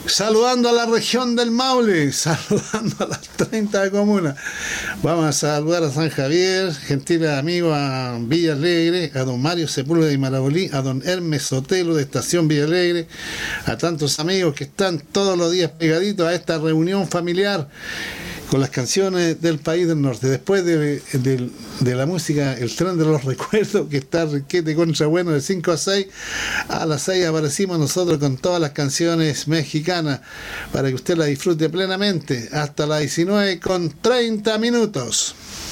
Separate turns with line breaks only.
Saludando a la región del Maule, saludando a las 30 comunas. Vamos a saludar a San Javier, gentiles amigos, a Villa Alegre, a don Mario Sepúlveda y Marabolí, a don Hermes Sotelo de Estación Villa Alegre, a tantos amigos que están todos los días pegaditos a esta reunión familiar con las canciones del país del norte. Después de la música, el tren de los recuerdos, que está requete contra bueno de 5 a las 6 aparecimos nosotros con todas las canciones mexicanas para que usted las disfrute plenamente hasta las 19:30.